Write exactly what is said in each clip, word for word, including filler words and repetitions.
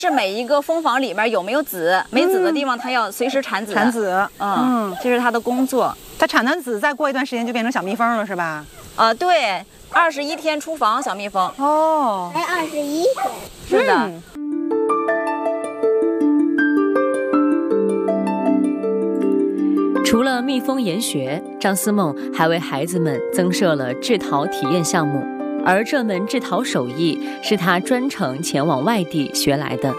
是每一个蜂房里面有没有籽，没籽的地方它要随时产籽。 产籽， 嗯，嗯这是它的工作。 它产完籽，再过一段时间就变成小蜜蜂了，是吧？ 呃，对，二十一天出房小蜜蜂。 哦， 才二十一岁。 是的。 嗯除了蜜蜂研学，张思梦还为孩子们增设了制陶体验项目，而这门制陶手艺是他专程前往外地学来的。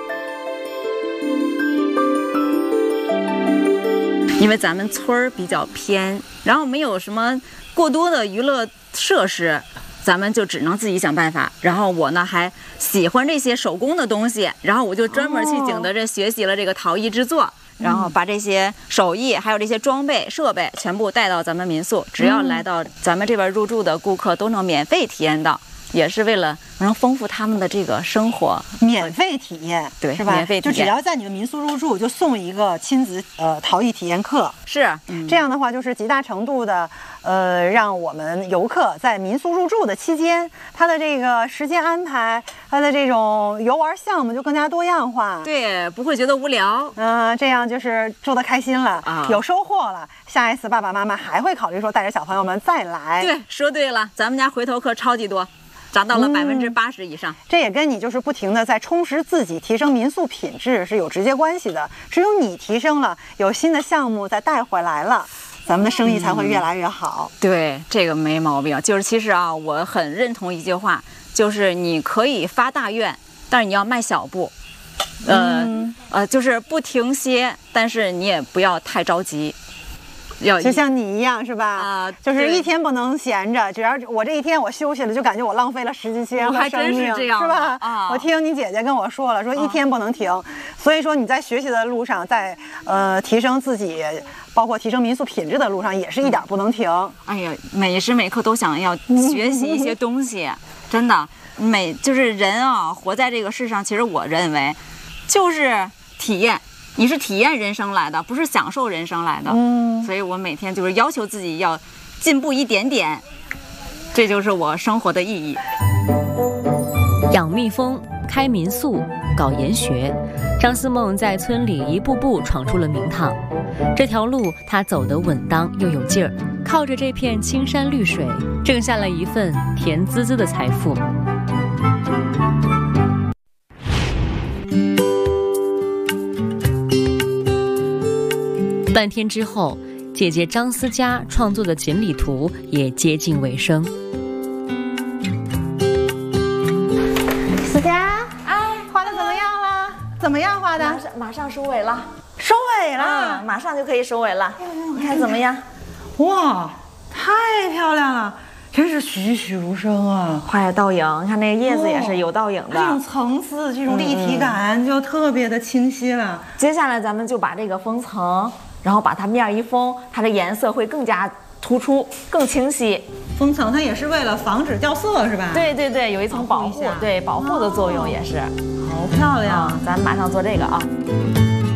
因为咱们村儿比较偏，然后没有什么过多的娱乐设施，咱们就只能自己想办法。然后我呢还喜欢这些手工的东西，然后我就专门去景德镇学习了这个陶艺制作。然后把这些手艺还有这些装备设备全部带到咱们民宿，只要来到咱们这边入住的顾客都能免费体验到，也是为了能丰富他们的这个生活。 免费体验， 对， 是吧？ 免费体验， 就只要在你们民宿入住，就送一个亲子呃陶艺体验课。 是， 嗯、这样的话就是极大程度的呃让我们游客在民宿入住的期间，他的这个时间安排，他的这种游玩项目就更加多样化。 对，不会觉得无聊。 嗯、呃，这样就是住得开心了， 啊， 有收获了。下一次爸爸妈妈还会考虑说带着小朋友们再来。 对，说对了，咱们家回头客超级多。涨到了百分之八十以上、嗯， 这也跟你就是不停的在充实自己、提升民宿品质是有直接关系的。只有你提升了，有新的项目再带回来了，咱们的生意才会越来越好。 嗯、对，这个没毛病。就是其实啊，我很认同一句话，就是你可以发大愿，但是你要迈小步。呃、嗯、呃，就是不停歇，但是你也不要太着急。要就像你一样是吧？啊、呃，就是一天不能闲着，只要我这一天我休息了，就感觉我浪费了十几天和生命， 是, 是吧？ 啊， 我听你姐姐跟我说了，说一天不能停，啊、所以说你在学习的路上，在呃提升自己，包括提升民宿品质的路上，也是一点不能停。 哎呀，每时每刻都想要学习一些东西，真的，每就是人啊，活在这个世上，其实我认为就是体验。你是体验人生来的，不是享受人生来的。嗯，所以我每天就是要求自己要进步一点点，这就是我生活的意义。 养蜜蜂、开民宿、搞研学，张思梦在村里一步步闯出了名堂。这条路她走得稳当又有劲儿，靠着这片青山绿水，挣下了一份甜滋滋的财富。半天之后，姐姐张思佳创作的锦鲤图也接近尾声。 思佳， 哎，画的怎么样了？怎么样画的？ 马上马上收尾了， 收尾了、 嗯，马上就可以收尾了。你看怎么样？ 哇，太漂亮了！真是栩栩如生啊！ 画呀倒影，你看那个叶子也是有倒影的， 这种层次、这种立体感就特别的清晰了。 嗯、接下来咱们就把这个封层，然后把它面一封，它的颜色会更加突出、更清晰。 封层它也是为了防止掉色，是吧？ 对对对，有一层保护，对保护的作用也是。 好漂亮！ 嗯、咱马上做这个啊。